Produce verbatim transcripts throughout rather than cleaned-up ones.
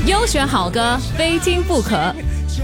优选好歌，非听不可。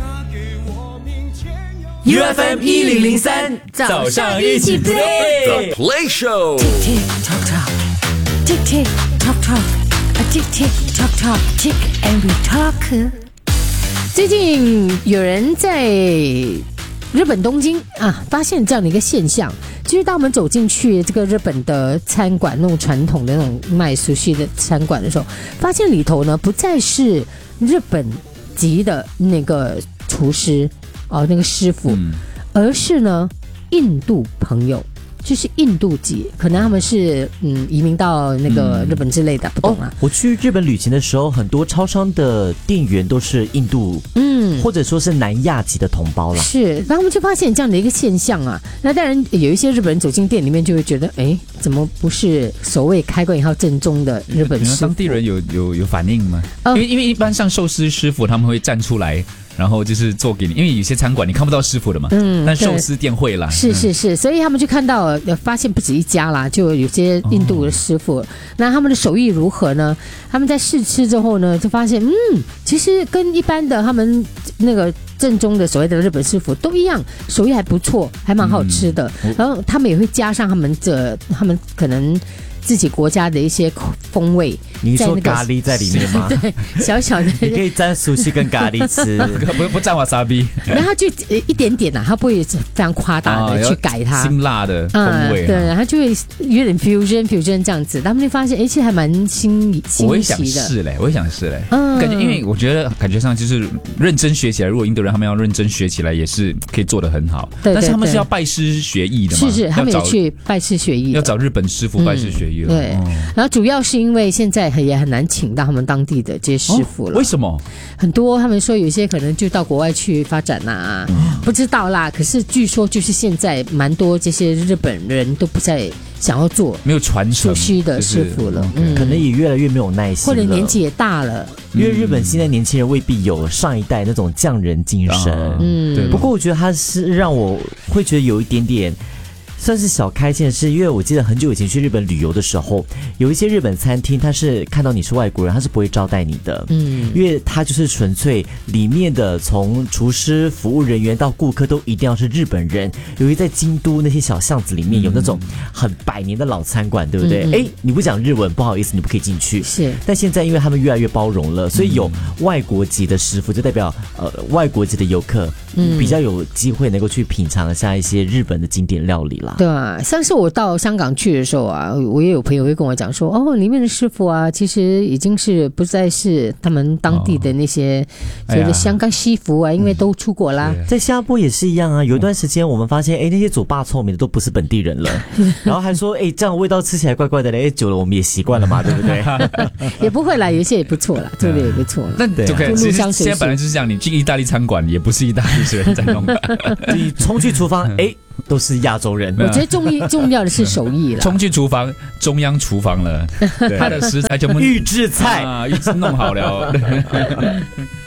U F M 一零零三，早上一起 play The Play Show。 Tick tock tock, tick tick tock tock, a tick tick tock tock, tick and we talk。最近有人在日本东京啊，发现这样的一个现象，就是当我们走进去这个日本的餐馆，那种传统的那种卖sushi的餐馆的时候，发现里头呢不再是日本籍的那个厨师哦，那个师傅，嗯、而是呢印度朋友。就是印度籍，可能他们是嗯移民到那个日本之类的，嗯、不懂啊、 哦。我去日本旅行的时候，很多超商的店员都是印度，嗯，或者说是南亚籍的同胞啦。 是，然后我们就发现这样的一个现象啊。那当然有一些日本人走进店里面就会觉得，哎，怎么不是所谓开过以后正宗的日本师傅？ 当地人有有有反应吗？呃、因为因为一般像寿司师傅他们会站出来。然后就是做给你，因为有些餐馆你看不到师傅的嘛，嗯，但寿司店会啦， 是是是，所以他们就看到，发现不止一家啦，就有些印度的师傅，哦、那他们的手艺如何呢？他们在试吃之后呢，就发现，嗯，其实跟一般的他们那个正宗的所谓的日本师傅都一样，手艺还不错，还蛮好吃的。嗯、然后他们也会加上他们这，他们可能自己国家的一些风味。 你说咖喱在里面吗？ 对，小小的， 你可以沾寿司跟咖喱吃， 不不沾瓦萨比。 然后就一点点啦、啊，他不会非常夸大的去改它， 辛辣的风味、啊嗯。 对，然后就会有点 fusion fusion 这样子，他们就发现，哎，其实还蛮新新奇的。 我也想试嘞，我也想试嘞。嗯，感觉因为我觉得感觉上就是认真学起来，如果印度人他们要认真学起来，也是可以做得很好。 对对对， 但是他们是要拜师学艺的嘛？ 是是，他们也去拜师学艺， 要找日本师傅拜师学艺了。 嗯、对、哦，然后主要是因为现在也很难请到他们当地的这些师傅了、 哦。为什么？ 很多他们说有些可能就到国外去发展啦、啊嗯，不知道啦。可是据说就是现在蛮多这些日本人都不再想要做没有传承熟悉的师傅了、 就是嗯，可能也越来越没有耐心了， 或者年纪也大了。 因为日本现在年轻人未必有上一代那种匠人精神。嗯，对。不过我觉得他是让我会觉得有一点点。算是小开心的是，因为我记得很久以前去日本旅游的时候，有一些日本餐厅，他是看到你是外国人，他是不会招待你的，嗯，因为他就是纯粹里面的从厨师、服务人员到顾客都一定要是日本人。由于在京都那些小巷子里面有那种很百年的老餐馆，对不对？哎、嗯，你不讲日文，不好意思，你不可以进去。 是， 但现在因为他们越来越包容了，所以有外国籍的师傅，就代表呃外国籍的游客，嗯，比较有机会能够去品尝一下一些日本的经典料理啦。 对啊，上次我到香港去的时候啊，我也有朋友会跟我讲说，哦，里面的师傅啊，其实已经是不再是他们当地的那些所谓的香港西服啊，哎、因为都出国啦。 在新加坡也是一样啊，有一段时间我们发现，哎，那些走霸臭美的都不是本地人了，然后还说，哎，这样味道吃起来怪怪的嘞，哎，久了我们也习惯了嘛，对不对？ 也不会啦，有些也不错啦，做的也不错。 那就可以，其实现在本来就是这样，你进意大利餐馆也不是意大利人在弄， 你冲去厨房，哎。都是亚洲人， 我觉得重重要的是手艺了。 冲去厨房，中央厨房了，他的食材全部预制菜啊，预制弄好了。